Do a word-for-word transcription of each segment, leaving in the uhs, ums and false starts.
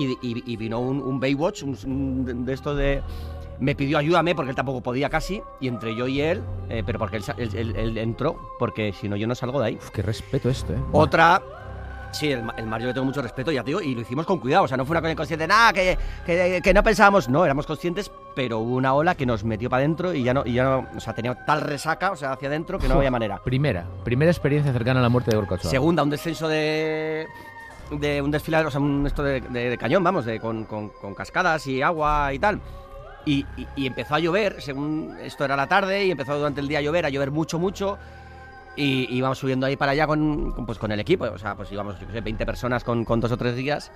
y, y, y vino un, un Baywatch, un, un de estos de... Me pidió ayúdame porque él tampoco podía casi, y entre yo y él, eh, pero porque él, él, él, él entró, porque si no yo no salgo de ahí. Uf, qué respeto esto, ¿eh? Otra... Sí, el, el mar yo le tengo mucho respeto, ya te digo, y lo hicimos con cuidado, o sea, no fue una cosa inconsciente, nada, que, que, que no pensábamos, no, éramos conscientes, pero hubo una ola que nos metió para adentro y ya no, y ya no, o sea, tenía tal resaca, o sea, hacia adentro, que no había manera. Primera, primera experiencia cercana a la muerte de Gorka Ochoa. Segunda, un descenso de... de un desfiladero, o sea, un esto de, de, de cañón, vamos, de, con, con, con cascadas y agua y tal. Y, y, y empezó a llover, según esto era la tarde, y empezó durante el día a llover, a llover mucho, mucho. Y íbamos subiendo ahí para allá con, con, pues, con el equipo, o sea, pues íbamos, yo qué sé, veinte personas con, con dos o tres días.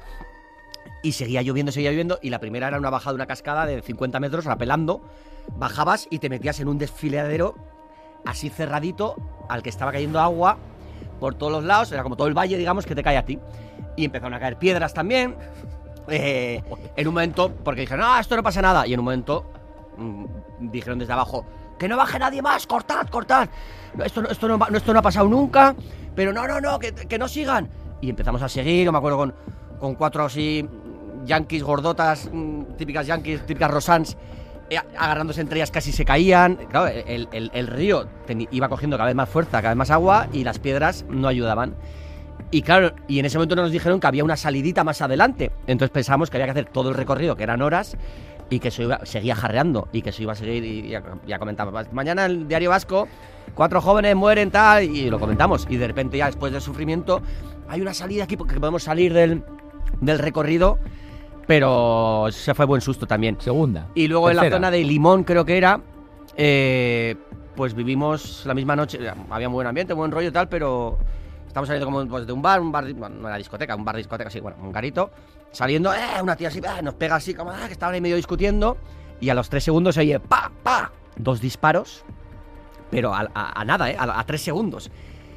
Y seguía lloviendo, seguía lloviendo, y la primera era una bajada de una cascada de cincuenta metros, rapelando. Bajabas y te metías en un desfiladero así cerradito, al que estaba cayendo agua por todos los lados, era como todo el valle, digamos, que te cae a ti. Y empezaron a caer piedras también. Eh, en un momento, porque dijeron, no, esto no pasa nada. Y en un momento mmm, dijeron desde abajo, que no baje nadie más, cortad, cortad. Esto, no, esto, no, esto no ha pasado nunca, pero no, no, no, que, que no sigan. Y empezamos a seguir, yo me acuerdo con, con cuatro así yankees gordotas, típicas yankees, típicas rosans, eh, agarrándose entre ellas, casi se caían. Claro, el, el, el río ten, iba cogiendo cada vez más fuerza, cada vez más agua, y las piedras no ayudaban. Y claro, y en ese momento nos dijeron que había una salidita más adelante. Entonces pensamos que había que hacer todo el recorrido, que eran horas, y que eso iba, seguía jarreando, y que eso iba a seguir, y ya, ya comentaba. Mañana el Diario Vasco, cuatro jóvenes mueren, tal, y lo comentamos. Y de repente ya después del sufrimiento, hay una salida aquí porque podemos salir del, del recorrido, pero se fue buen susto también. Segunda. Y luego tercera. En la zona de Limón, creo que era, eh, pues vivimos la misma noche, había muy buen ambiente, buen rollo y tal, pero... Estamos saliendo como pues, de un bar, un bar, bueno, no era discoteca, un bar discoteca, sí, bueno, un garito. Saliendo, eh, una tía así, eh, nos pega así, como, ah, que estaban ahí medio discutiendo. Y a los tres segundos se oye, pa, pa, dos disparos, pero a, a, a nada, eh, a, a tres segundos.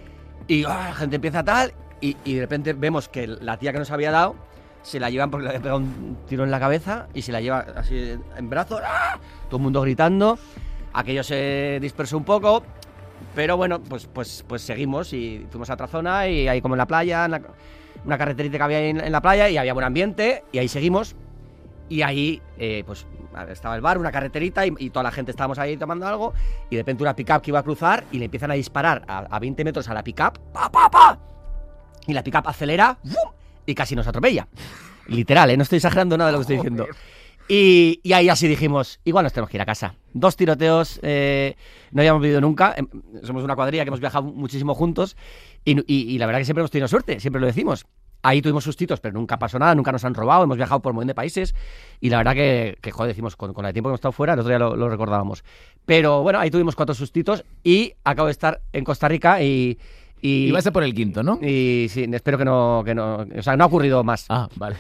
Y ah, la gente empieza tal, y, y de repente vemos que la tía que nos había dado, se la llevan porque le había pegado un tiro en la cabeza, y se la lleva así en brazos, ¡ah! Todo el mundo gritando. Aquello se dispersó un poco. Pero bueno, pues, pues, pues seguimos y fuimos a otra zona y ahí como en la playa, en la, una carreterita que había en, en la playa, y había buen ambiente, y ahí seguimos. Y ahí eh, pues estaba el bar, una carreterita, y, y toda la gente estábamos ahí tomando algo, y de repente una pick-up que iba a cruzar y le empiezan a disparar a, a veinte metros a la pick-up, ¡pa, pa, pa! Y la pick-up acelera, ¡fum! Y casi nos atropella. Literal, ¿eh? No estoy exagerando nada de lo que estoy diciendo. Y, y ahí así dijimos, igual nos tenemos que ir a casa. Dos tiroteos, eh, no habíamos vivido nunca, eh, somos una cuadrilla que hemos viajado muchísimo juntos, y, y, y la verdad que siempre hemos tenido suerte, siempre lo decimos. Ahí tuvimos sustitos, pero nunca pasó nada, nunca nos han robado, hemos viajado por un montón de países, y la verdad que, que joder, decimos, con, con el tiempo que hemos estado fuera, el otro día lo, lo recordábamos. Pero bueno, ahí tuvimos cuatro sustitos, y acabo de estar en Costa Rica, y... Y, y vas a por el quinto, ¿no? Y sí, espero que no, que no, o sea, no ha ocurrido más. Ah, vale.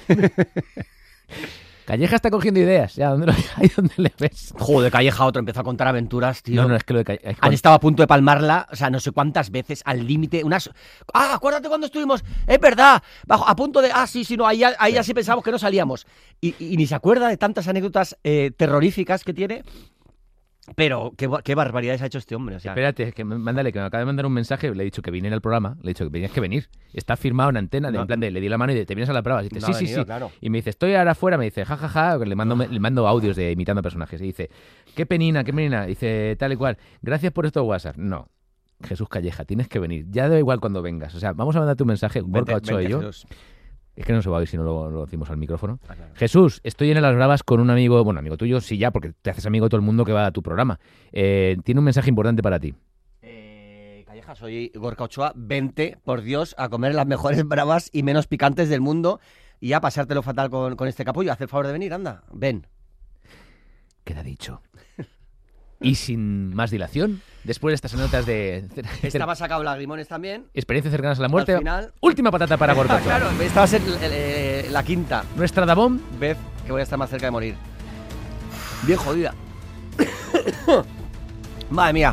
Calleja está cogiendo ideas, ya, ¿dónde, lo, ahí donde le ves? Joder, Calleja otro empezó a contar aventuras, tío. No, no, es que lo de Calleja... Han estado a punto de palmarla, o sea, no sé cuántas veces, al límite, unas... Ah, acuérdate cuando estuvimos, es verdad, bajo, a punto de... Ah, sí, sí, no, ahí, ahí ya sí pensábamos que no salíamos. Y, y, y ni se acuerda de tantas anécdotas eh, terroríficas que tiene. Pero qué, qué barbaridades ha hecho este hombre, o sea. Espérate, que mándale, que me acaba de mandar un mensaje, le he dicho que viniera al programa, le he dicho que tenías que venir. Está firmado en antena, de, no, en plan de, le di la mano y de, te vienes a la prueba. Y dice, no sí, ha sí, venido, sí. Claro. Y me dice, estoy ahora afuera, me dice, jajaja, ja, ja. le, mando, le mando audios de imitando personajes. Y dice, qué penina, qué penina. Dice, tal y cual, gracias por estos WhatsApp. No, Jesús Calleja, tienes que venir. Ya da igual cuando vengas. O sea, vamos a mandarte un mensaje, Gorka Ochoa y yo. Jesús. Es que no se va a oír si no lo, lo decimos al micrófono. Ah, claro. Jesús, estoy en Las Bravas con un amigo, bueno, amigo tuyo, sí ya, porque te haces amigo de todo el mundo que va a tu programa. Eh, tiene un mensaje importante para ti. Eh, Calleja, soy Gorka Ochoa, vente, por Dios, a comer las mejores bravas y menos picantes del mundo y a pasártelo fatal con, con este capullo. Haz el favor de venir, anda, ven. Queda dicho. Y sin más dilación, después de estas anécdotas de... Estaba sacado lagrimones también. Experiencias cercanas a la muerte. Al final... Última patata para Gorka Ochoa. Claro, esta va a ser eh, la quinta. Nuestra Dabón. Vez que voy a estar más cerca de morir. Bien jodida. Madre mía.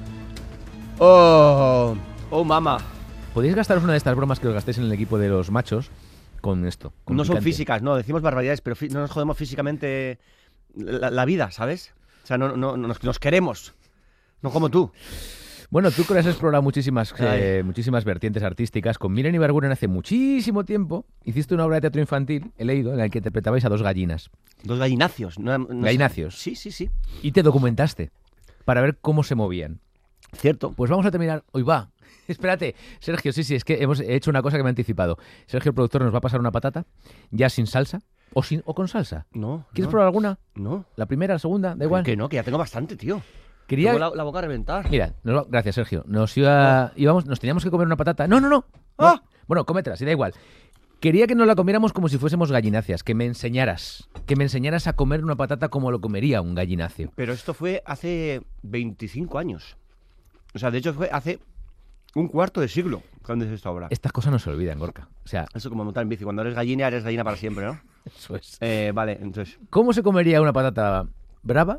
Oh, oh, mamá. Podéis gastaros una de estas bromas que os gastéis en el equipo de los machos con esto. Con no picante. Son físicas, no, decimos barbaridades, pero no nos jodemos físicamente la, la vida, ¿sabes? O sea, no, no, no nos, nos queremos. No como tú. Bueno, tú que has explorado muchísimas, eh, muchísimas vertientes artísticas. Con Miren Ibarguren hace muchísimo tiempo hiciste una obra de teatro infantil, he leído, en la que interpretabais a dos gallinas. Dos gallinacios. No, no Gallinacios. Sí, sí, sí. Y te documentaste para ver cómo se movían. Cierto. Pues vamos a terminar. Hoy va. Espérate, Sergio, sí, sí, es que hemos hecho una cosa que me ha anticipado. Sergio, el productor, nos va a pasar una patata, ya sin salsa, o sin o con salsa. No. ¿Quieres no, probar alguna? No. ¿La primera, la segunda? Da igual. Que no, que ya tengo bastante, tío. Quería... Tengo la, la boca a reventar. Mira, nos... gracias, Sergio. Nos iba... íbamos, nos teníamos que comer una patata. No, no, no. ¡Ah! no. Bueno, cómetela, si da igual. Quería que nos la comiéramos como si fuésemos gallináceas, que me enseñaras, que me enseñaras a comer una patata como lo comería un gallinacio. Pero esto fue hace veinticinco años. O sea, de hecho fue hace un cuarto de siglo cuando es esta obra. Estas cosas no se olvidan, Gorka. O sea, eso como montar en bici. Cuando eres gallina, eres gallina para siempre, ¿no? Eso es. Eh, vale, entonces... ¿Cómo se comería una patata brava?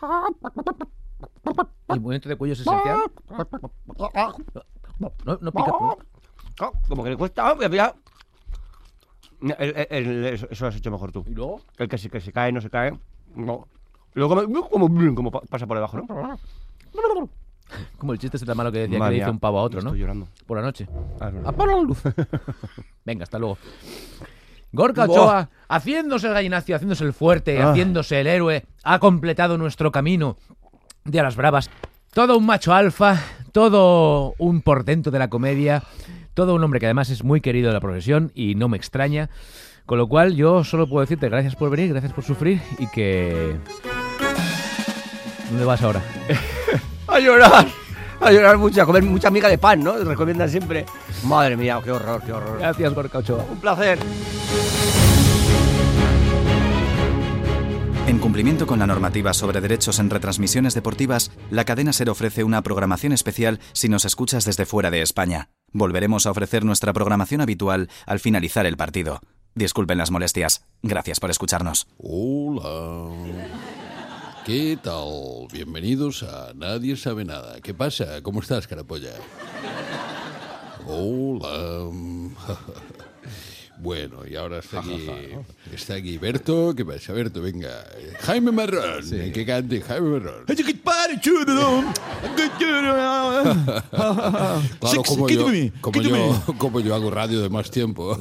El movimiento de cuello es esencial. No, no pica. No. Como que le cuesta... El, el, el, eso, eso lo has hecho mejor tú. ¿Y luego? El que se, que se cae, no se cae. No. Luego como, como, como pasa por debajo, ¿no? Como el chiste ese tan malo que decía Madre que le dice mía, un pavo a otro, ¿no? Estoy llorando. Por la noche. Ah, no, no. ¡Apaga la luz! Venga, hasta luego. Gorka Ochoa, haciéndose el gallinacio, haciéndose el fuerte, Ah. haciéndose el héroe, ha completado nuestro camino de a las bravas. Todo un macho alfa, todo un portento de la comedia, todo un hombre que además es muy querido de la profesión y no me extraña. Con lo cual yo solo puedo decirte gracias por venir, gracias por sufrir y que... ¿Dónde vas ahora? ¡A llorar! A llorar mucho, a comer mucha miga de pan, ¿no? Recomiendan siempre. Madre mía, qué horror, qué horror. Gracias, Gorka Ochoa. Un placer. En cumplimiento con la normativa sobre derechos en retransmisiones deportivas, la cadena SER ofrece una programación especial si nos escuchas desde fuera de España. Volveremos a ofrecer nuestra programación habitual al finalizar el partido. Disculpen las molestias. Gracias por escucharnos. Hola. ¿Qué tal? Bienvenidos a Nadie Sabe Nada. ¿Qué pasa? ¿Cómo estás, carapolla? Hola. Bueno, y ahora está aquí, está aquí Berto. ¿Qué pasa, Berto? Venga. Jaime Marrón. Sí. Que cante Jaime Marrón. Claro, como yo, como, yo, como yo hago radio de más tiempo.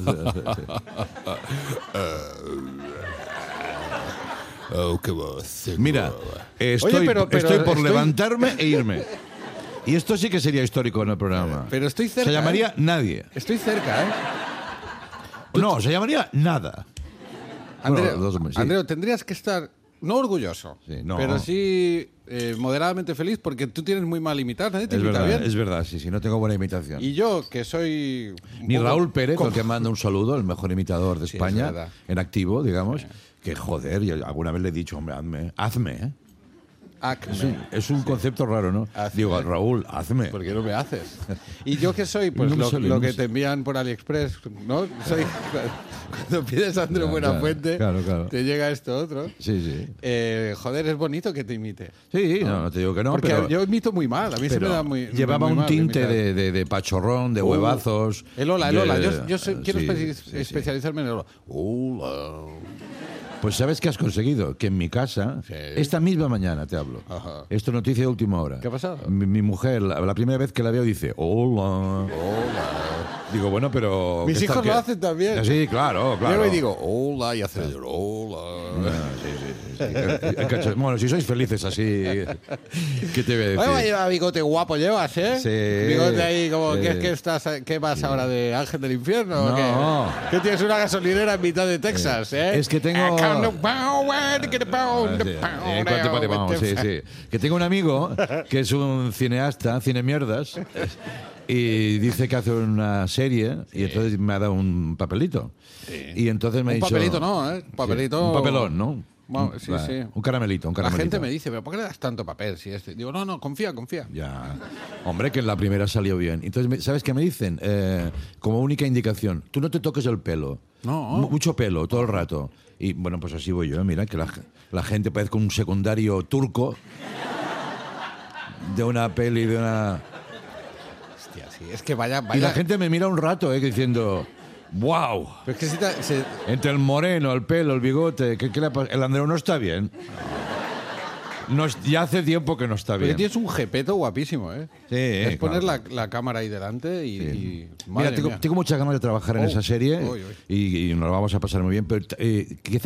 Oh, qué voz. Mira, eh, estoy, Oye, pero- pero estoy por estoy- levantarme e irme. Y esto sí que sería histórico en el programa. Pero estoy cerca. Se llamaría ¿eh? Nadie. Estoy cerca, ¿eh? No, se llamaría Nada. Andreu, Bueno, dos- sí. Andreu, tendrías que estar, no orgulloso, Sí, no. pero sí eh, moderadamente feliz porque tú tienes muy mal imitar, nadie te Es imita verdad, bien. es verdad, sí, sí, no tengo buena imitación. Y yo, que soy... un Ni poco- Raúl Pérez, como- el que manda un saludo, el mejor imitador de Sí, España, es verdad. en activo, digamos, que joder, yo alguna vez le he dicho, hombre, hazme, hazme, ¿eh? Acme. Es un, es un concepto raro, ¿no? Hazme. Digo, Raúl, hazme. ¿Por qué no me haces? Y yo que soy, pues No me lo, sale, lo no que me te sale. envían por AliExpress, ¿no? Soy, cuando pides a Andreu Claro, Buenafuente, claro, claro. te llega esto otro. Sí, sí. Eh, joder, es bonito que te imite. Sí, no, no te digo que no, Porque pero... yo imito muy mal, a mí se pero me da muy llevaba muy un mal tinte imitar. de, de, de pachorrón, de Uh, huevazos. El hola, el de- hola. Yo, yo soy- quiero sí, espe- sí, sí. especializarme en el hola. Hola. Pues ¿sabes qué has conseguido? Que en mi casa, Sí. esta misma mañana te hablo, Ajá. esto noticia de última hora. ¿Qué ha pasado? Mi, mi mujer, la, la primera vez que la veo, dice, hola. Hola. Digo, bueno, pero... Mis ¿qué está- hijos qué? lo hacen también. Sí, claro, claro. Llego y digo, hola, y hace hola. Ah, sí, sí, sí, sí. El- el cacho- Bueno, si sois felices así, ¿qué te voy a decir? Oye, vaya bigote guapo llevas, ¿eh? Sí. Bigote ahí, como, Sí. ¿qué, qué estás, ¿qué vas ahora de Ángel del Infierno? o No. ¿qué? ¿Qué tienes una gasolinera en mitad de Texas, eh? Es que tengo- I count the power to get the power, the Sí, power, en cuanto pate, vamos, sí, sí. Que tengo un amigo que es un cineasta, cine mierdas, y dice que hace una serie y entonces me ha dado un papelito. Y entonces me ha Un dicho... papelito no, ¿eh? Papelito... Sí, un papelón, ¿no? Bueno, Un- sí, va, sí. Un caramelito, un La caramelito. gente me dice, ¿pero por qué le das tanto papel? Si este? Digo, no, no, confía, confía. Ya. Hombre, que en la primera salió bien. Entonces, me- ¿sabes qué me dicen? Eh, como única indicación, tú no te toques el pelo. No. M- Mucho pelo, todo el rato. Y bueno, pues así voy yo. Mira, que la, la gente parezca un secundario turco de una peli, de una... Hostia, sí, es que vaya, Y vaya... la gente me mira un rato, eh, diciendo... ¡Wow! Pero es que si te- se- Entre el moreno, el pelo, el bigote, ¿qué, qué le ha pas- el Andreu no está bien. no es- ya hace tiempo que no está Porque bien. tienes un jepeto guapísimo, ¿eh? Sí, es poner claro. la, la cámara ahí delante y... y- Mira, madre tengo, mía. tengo muchas ganas de trabajar en Oh, esa serie uy, uy. Y, y nos lo vamos a pasar muy bien, pero eh, quizá